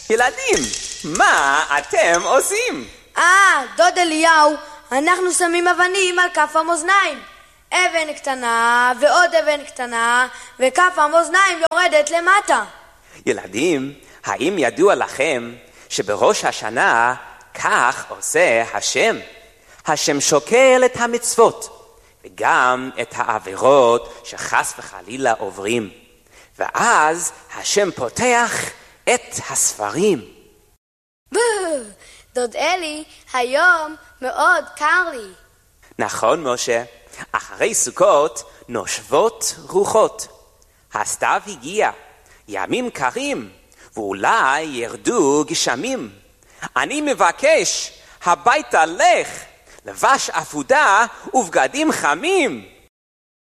ילדים, מה אתם עושים? דוד אליהו, אנחנו שמים אבנים על כף המאזניים. אבן קטנה ועוד אבן קטנה, וכף המאזניים יורדת למטה. ילדים, האם ידוע לכם שבראש השנה כך עושה השם? השם שוקל את המצוות וגם את העבירות שחס וחלילה עוברים, ואז השם פותח את הספרים. דוד אלי, היום מאוד קר לי. נכון משה, אחרי סוכות נושבות רוחות. הסתיו הגיע, ימים קרים, ואולי ירדו גשמים. אני מבקש, הביתה לך, לבש עבודה ובגדים חמים.